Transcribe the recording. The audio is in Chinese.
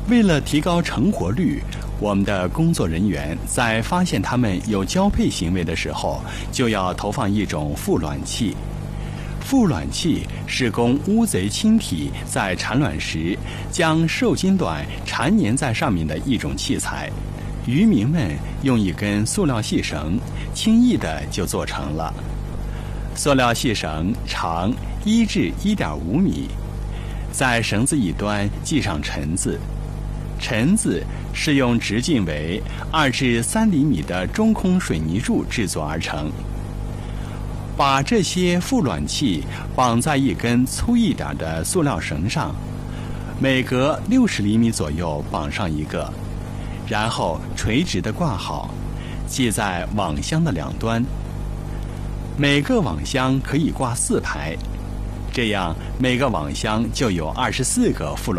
为了提高成活率，我们的工作人员在发现它们有交配行为的时候，就要投放一种附卵器。附卵器是供乌贼亲体在产卵时将受精卵缠粘在上面的一种器材。渔民们用一根塑料细绳，轻易地就做成了。塑料细绳长1至1.5米，在绳子一端系上沉子，沉子是用直径为2至3厘米的中空水泥柱制作而成。把这些附卵器绑在一根粗一点的塑料绳上，每隔60厘米左右绑上一个，然后垂直地挂好，系在网箱的两端。每个网箱可以挂4排，这样每个网箱就有24个附卵。